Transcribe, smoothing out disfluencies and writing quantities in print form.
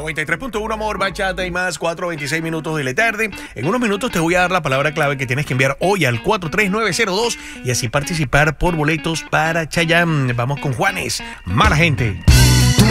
93.1 Amor, Bachata y más, 4:26 de la tarde. En unos minutos te voy a dar la palabra clave que tienes que enviar hoy al 43902 y así participar por boletos para Chayanne. Vamos con Juanes, Mala Gente.